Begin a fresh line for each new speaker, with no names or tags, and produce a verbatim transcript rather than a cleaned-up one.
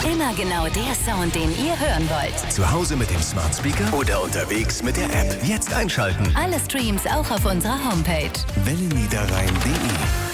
Immer genau der Sound, den ihr hören wollt.
Zu Hause mit dem Smart Speaker oder unterwegs mit der App. Jetzt einschalten.
Alle Streams auch auf unserer Homepage.
Wellenniederrhein punkt de